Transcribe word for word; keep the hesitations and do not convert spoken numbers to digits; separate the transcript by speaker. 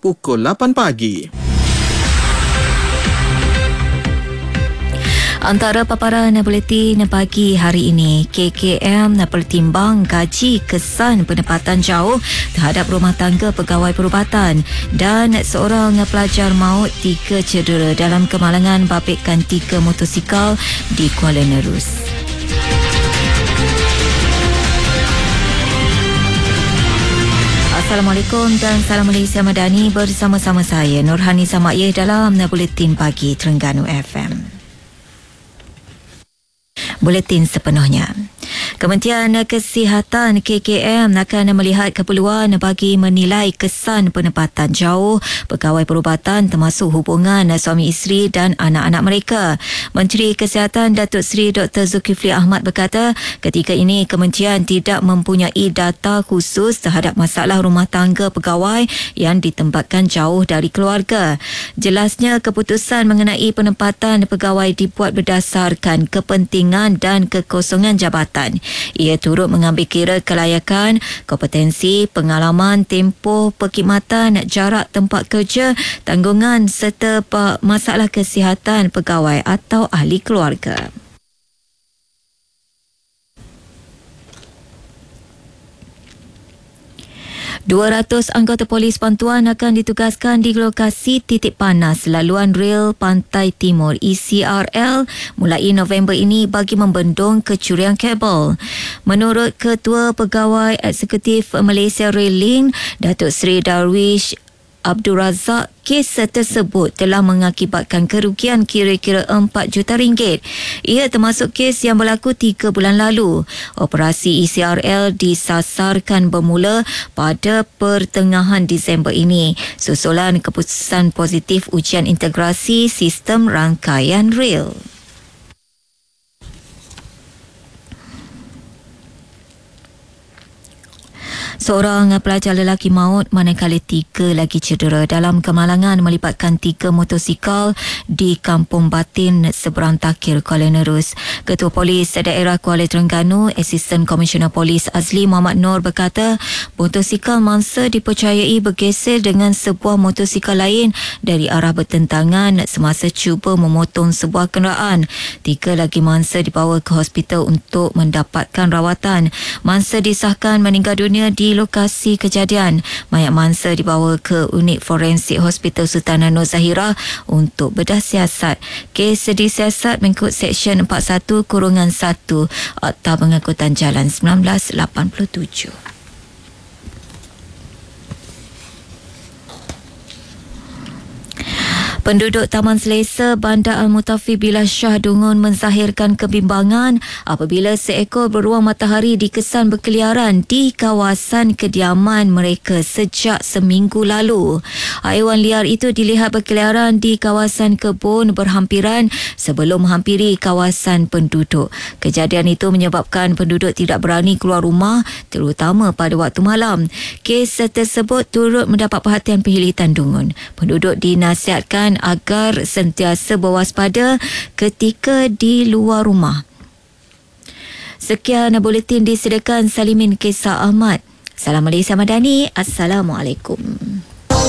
Speaker 1: pukul lapan pagi.
Speaker 2: Antara paparan buletin pagi hari ini, K K M pertimbang gaji kesan penempatan jauh terhadap rumah tangga pegawai perubatan, dan seorang pelajar maut, tiga cedera dalam kemalangan babitkan tiga motosikal di Kuala Nerus. Assalamualaikum dan salam Malaysia Madani, bersama-sama saya Nurhani Samayeh dalam buletin pagi Terengganu F M. Buletin sepenuhnya. Kementerian Kesihatan K K M akan melihat keperluan bagi menilai kesan penempatan jauh pegawai perubatan termasuk hubungan suami isteri dan anak-anak mereka. Menteri Kesihatan Datuk Seri Doktor Zulkifli Ahmad berkata, ketika ini kementerian tidak mempunyai data khusus terhadap masalah rumah tangga pegawai yang ditempatkan jauh dari keluarga. Jelasnya, keputusan mengenai penempatan pegawai dibuat berdasarkan kepentingan dan kekosongan jabatan. Ia turut mengambil kira kelayakan, kompetensi, pengalaman, tempoh perkhidmatan, jarak tempat kerja, tanggungan serta masalah kesihatan pegawai atau ahli keluarga. dua ratus anggota polis bantuan akan ditugaskan di lokasi titik panas laluan rel Pantai Timur E C R L mulai November ini bagi membendung kecurian kabel. Menurut Ketua Pegawai Eksekutif Malaysia Rail Link, Datuk Seri Darwish Abdul Razak, kes tersebut telah mengakibatkan kerugian kira-kira empat juta ringgit. Ia termasuk kes yang berlaku tiga bulan lalu. Operasi E C R L disasarkan bermula pada pertengahan Disember ini, susulan keputusan positif ujian integrasi sistem rangkaian rel. Seorang pelajar lelaki maut manakala tiga lagi cedera dalam kemalangan melibatkan tiga motosikal di Kampung Batin, seberang Takir, Kuala Nerus. Ketua Polis Daerah Kuala Terengganu, Asisten Komisioner Polis Azli Muhammad Noor berkata, motosikal mangsa dipercayai bergeser dengan sebuah motosikal lain dari arah bertentangan semasa cuba memotong sebuah kenderaan. Tiga lagi mangsa dibawa ke hospital untuk mendapatkan rawatan. Mangsa disahkan meninggal dunia di lokasi kejadian. Mayat mangsa dibawa ke unit forensik Hospital Sultanah Nur Zahirah untuk bedah siasat. Kes disiasat mengikut Seksyen empat puluh satu kurungan satu Akta Pengangkutan Jalan seribu sembilan ratus lapan puluh tujuh. Penduduk Taman Selesa, Bandar Al-Mutafi Billah Shah Dungun menzahirkan kebimbangan apabila seekor beruang matahari dikesan berkeliaran di kawasan kediaman mereka sejak seminggu lalu. Haiwan liar itu dilihat berkeliaran di kawasan kebun berhampiran sebelum menghampiri kawasan penduduk. Kejadian itu menyebabkan penduduk tidak berani keluar rumah, terutama pada waktu malam. Kes tersebut turut mendapat perhatian Penghilitan Dungun. Penduduk dinasihatkan agar sentiasa berwaspada ketika di luar rumah. Sekian buletin disediakan Salimin Kisah Ahmad. Salam Malaysia Madani. Assalamualaikum.